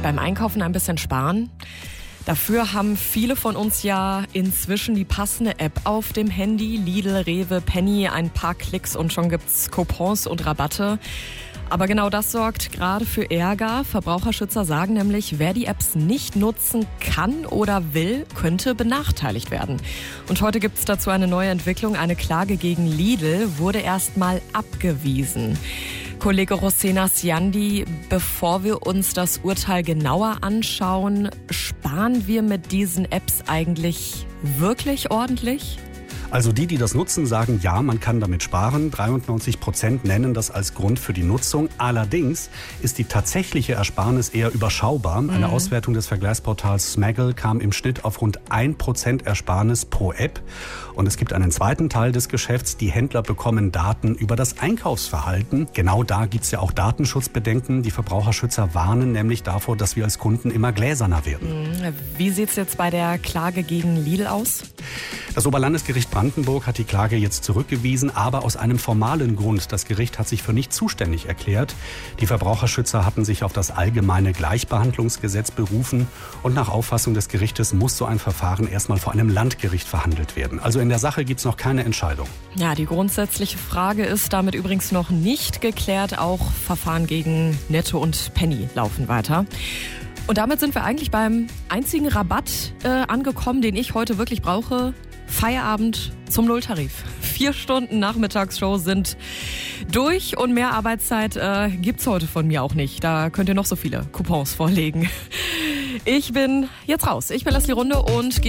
beim Einkaufen ein bisschen sparen? Dafür haben viele von uns ja inzwischen die passende App auf dem Handy. Lidl, Rewe, Penny, ein paar Klicks und schon gibt's Coupons und Rabatte. Aber genau das sorgt gerade für Ärger. Verbraucherschützer sagen nämlich, wer die Apps nicht nutzen kann oder will, könnte benachteiligt werden. Und heute gibt's dazu eine neue Entwicklung. Eine Klage gegen Lidl wurde erstmal abgewiesen. Kollege Rossena Siandi, bevor wir uns das Urteil genauer anschauen, sparen wir mit diesen Apps eigentlich wirklich ordentlich? Also die das nutzen, sagen, ja, man kann damit sparen. 93% nennen das als Grund für die Nutzung. Allerdings ist die tatsächliche Ersparnis eher überschaubar. Eine Auswertung des Vergleichsportals Smaggle kam im Schnitt auf rund 1% Ersparnis pro App. Und es gibt einen zweiten Teil des Geschäfts. Die Händler bekommen Daten über das Einkaufsverhalten. Genau da gibt es ja auch Datenschutzbedenken. Die Verbraucherschützer warnen nämlich davor, dass wir als Kunden immer gläserner werden. Wie sieht es jetzt bei der Klage gegen Lidl aus? Das Oberlandesgericht Brandenburg hat die Klage jetzt zurückgewiesen, aber aus einem formalen Grund. Das Gericht hat sich für nicht zuständig erklärt. Die Verbraucherschützer hatten sich auf das allgemeine Gleichbehandlungsgesetz berufen und nach Auffassung des Gerichtes muss so ein Verfahren erstmal vor einem Landgericht verhandelt werden. Also in der Sache gibt es noch keine Entscheidung. Ja, die grundsätzliche Frage ist damit übrigens noch nicht geklärt. Auch Verfahren gegen Netto und Penny laufen weiter. Und damit sind wir eigentlich beim einzigen Rabatt angekommen, den ich heute wirklich brauche. Feierabend zum Nulltarif. 4 Stunden Nachmittagsshow sind durch und mehr Arbeitszeit gibt's heute von mir auch nicht. Da könnt ihr noch so viele Coupons vorlegen. Ich bin jetzt raus. Ich bin Leslie Runde und